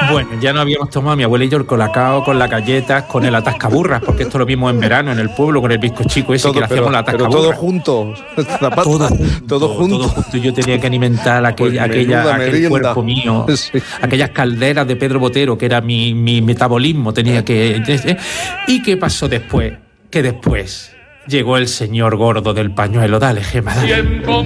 Bueno, ya no habíamos tomado mi abuela y yo el colacao con las galletas, con el atascaburras, porque esto lo vimos en verano en el pueblo con el bizcochico ese, Todo, que le hacíamos la pero atascaburra. todo junto. Zapata, Todo junto. Yo tenía que alimentar Pues aquel merienda. cuerpo mío, Sí. aquellas calderas de Pedro Botero, que era mi metabolismo, tenía que... ¿Y qué pasó después? Que después llegó el señor gordo del pañuelo. Dale, Gema, dale.